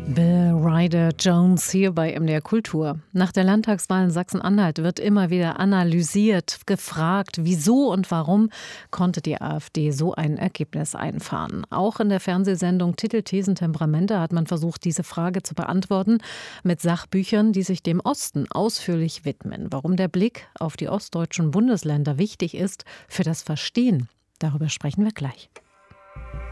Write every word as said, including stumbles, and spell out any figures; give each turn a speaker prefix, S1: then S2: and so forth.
S1: Bill Ryder Jones hier bei M D R Kultur. Nach der Landtagswahl in Sachsen-Anhalt wird immer wieder analysiert, gefragt, wieso und warum konnte die AfD so ein Ergebnis einfahren. Auch in der Fernsehsendung Titel, Thesen, Temperamente hat man versucht, diese Frage zu beantworten mit Sachbüchern, die sich dem Osten ausführlich widmen. Warum der Blick auf die ostdeutschen Bundesländer wichtig ist für das Verstehen, darüber sprechen wir gleich.